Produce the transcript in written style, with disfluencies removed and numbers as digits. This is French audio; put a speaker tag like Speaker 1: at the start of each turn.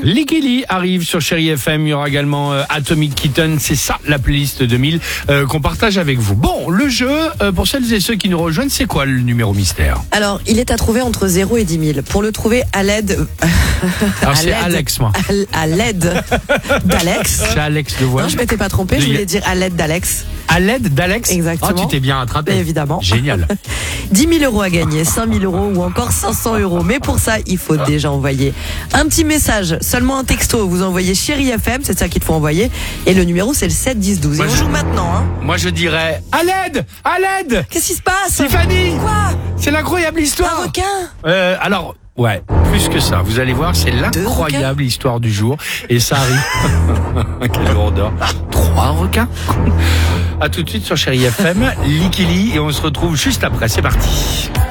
Speaker 1: Likili arrive sur Chéri FM. Il y aura également Atomic Kitten. C'est ça la playlist 2000 qu'on partage avec vous. Bon, le jeu, pour celles et ceux qui nous rejoignent, c'est quoi le numéro mystère?
Speaker 2: Alors, il est à trouver entre 0 et 10 000. Pour le trouver à l'aide...
Speaker 1: Alors c'est Alex, moi.
Speaker 2: À l'aide d'Alex.
Speaker 1: C'est Alex de voix.
Speaker 2: Non, je m'étais pas trompé, je voulais dire à l'aide d'Alex.
Speaker 1: À l'aide d'Alex?
Speaker 2: Exactement.
Speaker 1: Oh, tu t'es bien attrapé.
Speaker 2: Évidemment.
Speaker 1: Génial.
Speaker 2: 10 000 euros à gagner, 5 000 euros ou encore 500 euros. Mais pour ça, il faut déjà envoyer un petit message, seulement un texto. Vous envoyez Chéri FM, c'est ça qu'il faut envoyer. Et le numéro, c'est le 7 10 12. Et on joue maintenant, hein.
Speaker 1: Moi, je dirais à l'aide! À l'aide!
Speaker 2: Qu'est-ce qui se passe?
Speaker 1: Tiffany!
Speaker 2: Quoi?
Speaker 1: C'est l'incredible histoire!
Speaker 2: Un requin?
Speaker 1: Alors, ouais, plus que ça. Vous allez voir, c'est l'incroyable histoire du jour. Et ça arrive. Quelle grandeur. 3 requins. À tout de suite sur Chéri FM, Likili, et on se retrouve juste après. C'est parti.